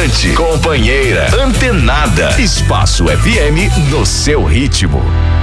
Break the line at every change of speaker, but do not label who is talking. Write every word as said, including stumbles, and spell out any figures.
Amante, companheira, antenada. Espaço F M no seu ritmo.